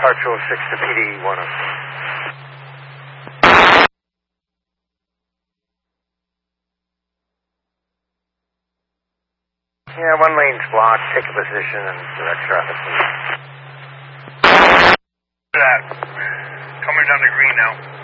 Car 206 to PD 106. Yeah, one lane's blocked. Take a position and direct traffic, please. That. Coming down the green now.